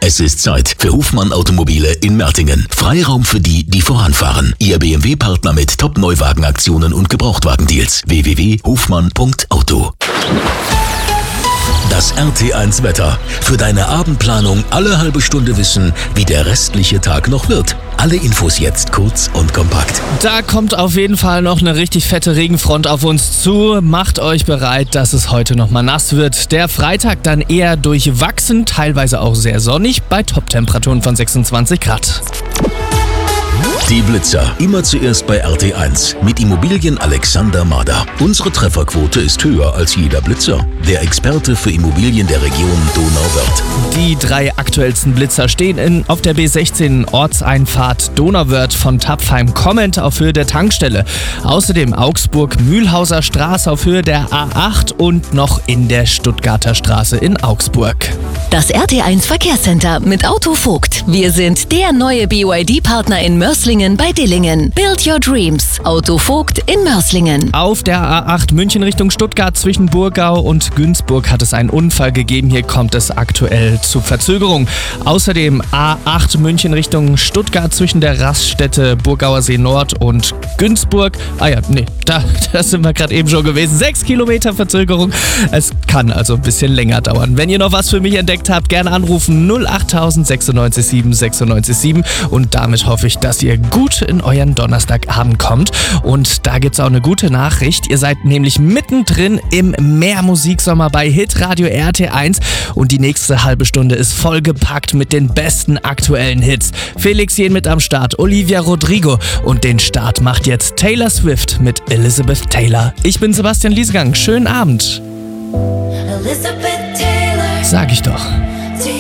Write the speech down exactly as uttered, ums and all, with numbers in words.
Es ist Zeit für Hofmann Automobile in Mertingen. Freiraum für die, die voranfahren. Ihr B M W-Partner mit Top-Neuwagenaktionen und Gebrauchtwagendeals. w w w punkt hofmann punkt auto. Das R T eins Wetter. Für deine Abendplanung alle halbe Stunde wissen, wie der restliche Tag noch wird. Alle Infos jetzt kurz und kompakt. Da kommt auf jeden Fall noch eine richtig fette Regenfront auf uns zu. Macht euch bereit, dass es heute nochmal nass wird. Der Freitag dann eher durchwachsen, teilweise auch sehr sonnig, bei Top-Temperaturen von sechsundzwanzig Grad. Die Blitzer. Immer zuerst bei R T eins. Mit Immobilien Alexander Mader. Unsere Trefferquote ist höher als jeder Blitzer. Der Experte für Immobilien der Region Donauwörth. Die drei aktuellsten Blitzer stehen in, auf der B sechzehn Ortseinfahrt Donauwörth von Tapfheim kommend auf Höhe der Tankstelle. Außerdem Augsburg-Mühlhauser Straße auf Höhe der A acht und noch in der Stuttgarter Straße in Augsburg. Das R T eins Verkehrscenter mit Autovogt. Wir sind der neue B Y D-Partner in Mörs bei Dillingen. Build your dreams. Autovogt in Mörslingen. Auf der A acht München Richtung Stuttgart zwischen Burgau und Günzburg hat es einen Unfall gegeben. Hier kommt es aktuell zu Verzögerung. Außerdem A acht München Richtung Stuttgart zwischen der Raststätte Burgauer See Nord und Günzburg. Ah ja, nee, da, da sind wir gerade eben schon gewesen. Sechs Kilometer Verzögerung. Es kann also ein bisschen länger dauern. Wenn ihr noch was für mich entdeckt habt, gerne anrufen null acht sechsundneunzig sieben sechsundneunzig sieben und damit hoffe ich, dass ihr gut in euren Donnerstagabend kommt. Und da gibt's auch eine gute Nachricht. Ihr seid nämlich mittendrin im Mehrmusiksommer bei Hitradio R T eins und die nächste halbe Stunde ist vollgepackt mit den besten aktuellen Hits. Felix Jähn mit am Start, Olivia Rodrigo und den Start macht jetzt Taylor Swift mit Elizabeth Taylor. Ich bin Sebastian Liesegang. Schönen Abend. Elizabeth Taylor. Sag ich doch.